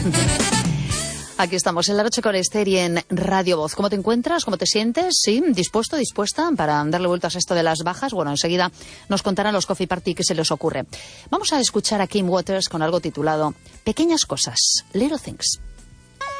Aquí estamos en la noche con Esther y en Radio Voz. ¿Cómo te encuentras? ¿Cómo te sientes? ¿Sí? ¿Dispuesto? ¿Dispuesta para darle vueltas a esto de las bajas? Bueno, enseguida nos contarán los Coffee Party qué se les ocurre. Vamos a escuchar a Kim Waters con algo titulado Pequeñas cosas, Little Things.